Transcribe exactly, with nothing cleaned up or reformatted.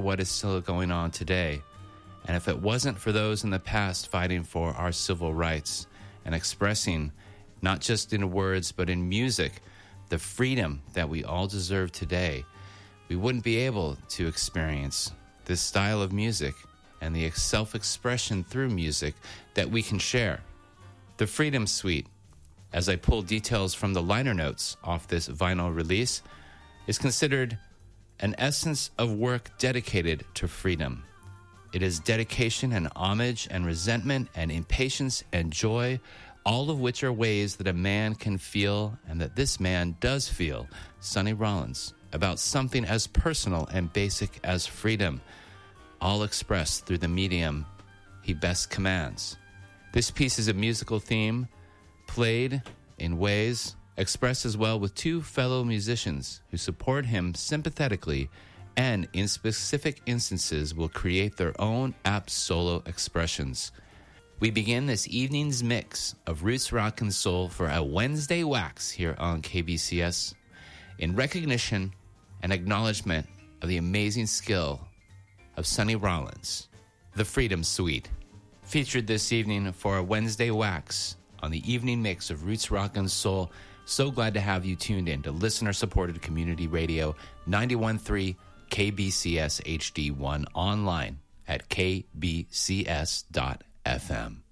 what is still going on today. And if it wasn't for those in the past fighting for our civil rights and expressing, not just in words but in music, the freedom that we all deserve today, we wouldn't be able to experience this style of music and the self-expression through music that we can share. The Freedom Suite, as I pull details from the liner notes off this vinyl release, is considered an essence of work dedicated to freedom. It is dedication and homage and resentment and impatience and joy, all of which are ways that a man can feel, and that this man does feel, Sonny Rollins, about something as personal and basic as freedom, all expressed through the medium he best commands. This piece is a musical theme, played in ways expressed as well with two fellow musicians who support him sympathetically and in specific instances will create their own apt solo expressions. We begin this evening's mix of roots, rock, and soul for a Wednesday wax here on K B C S in recognition and acknowledgement of the amazing skill of Sonny Rollins. The Freedom Suite, featured this evening for a Wednesday wax on the evening mix of roots, rock, and soul. So glad to have you tuned in to listener-supported community radio ninety-one point three K B C S H D one online at k b c s dot f m.